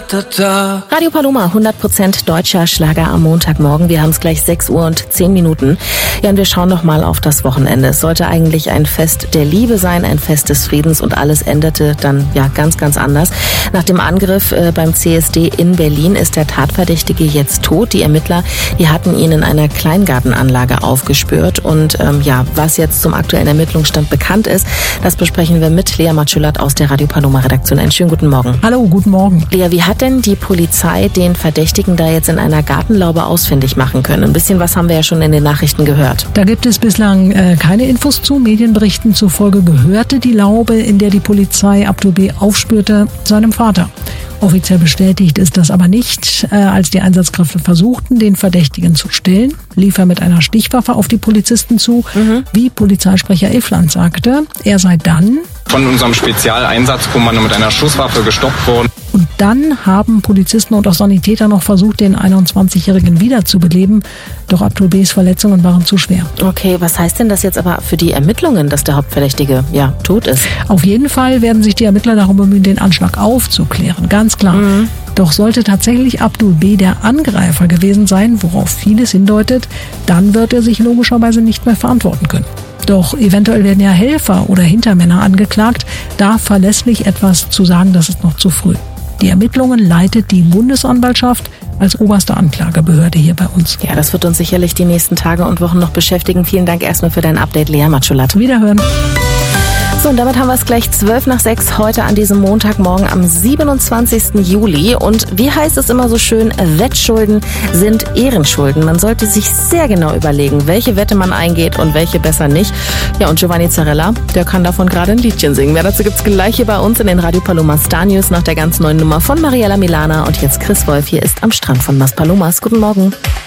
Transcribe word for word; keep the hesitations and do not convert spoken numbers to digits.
Radio Paloma, hundert Prozent deutscher Schlager am Montagmorgen. Wir haben es gleich sechs Uhr und zehn Minuten. Ja, und wir schauen noch mal auf das Wochenende. Es sollte eigentlich ein Fest der Liebe sein, ein Fest des Friedens, und alles endete dann ja ganz, ganz anders. Nach dem Angriff äh, beim C S D in Berlin ist der Tatverdächtige jetzt tot. Die Ermittler, die hatten ihn in einer Kleingartenanlage aufgespürt. Und ähm, ja, was jetzt zum aktuellen Ermittlungsstand bekannt ist, das besprechen wir mit Lea Matschulat aus der Radio Paloma Redaktion. Einen schönen guten Morgen. Hallo, guten Morgen. Lea, wie hat denn die Polizei den Verdächtigen da jetzt in einer Gartenlaube ausfindig machen können? Ein bisschen was haben wir ja schon in den Nachrichten gehört. Da gibt es bislang äh, keine Infos zu. Medienberichten zufolge gehörte die Laube, in der die Polizei Abdul B. aufspürte, seinem Vater. Offiziell bestätigt ist das aber nicht. Äh, als die Einsatzkräfte versuchten, den Verdächtigen zu stellen, lief er mit einer Stichwaffe auf die Polizisten zu. Mhm. Wie Polizeisprecher Elfland sagte, er sei dann von unserem Spezialeinsatzkommando mit einer Schusswaffe gestoppt worden. Und dann haben Polizisten und auch Sanitäter noch versucht, den einundzwanzigjährigen wiederzubeleben. Doch Abdul B.s Verletzungen waren zu schwer. Okay, was heißt denn das jetzt aber für die Ermittlungen, dass der Hauptverdächtige ja tot ist? Auf jeden Fall werden sich die Ermittler darum bemühen, den Anschlag aufzuklären. Ganz klar. Mhm. Doch sollte tatsächlich Abdul B. der Angreifer gewesen sein, worauf vieles hindeutet, dann wird er sich logischerweise nicht mehr verantworten können. Doch eventuell werden ja Helfer oder Hintermänner angeklagt. Da verlässlich etwas zu sagen, das ist noch zu früh. Die Ermittlungen leitet die Bundesanwaltschaft als oberste Anklagebehörde hier bei uns. Ja, das wird uns sicherlich die nächsten Tage und Wochen noch beschäftigen. Vielen Dank erstmal für dein Update, Lea Matschulat. Wiederhören. So, und damit haben wir es gleich zwölf nach sechs heute an diesem Montagmorgen am siebenundzwanzigsten Juli. Und wie heißt es immer so schön, Wettschulden sind Ehrenschulden. Man sollte sich sehr genau überlegen, welche Wette man eingeht und welche besser nicht. Ja, und Giovanni Zarella, der kann davon gerade ein Liedchen singen. Mehr dazu gibt's gleich hier bei uns in den Radio Paloma Star News nach der ganz neuen Nummer von Mariella Milana. Und jetzt Chris Wolf, hier ist am Strand von Maspalomas. Guten Morgen.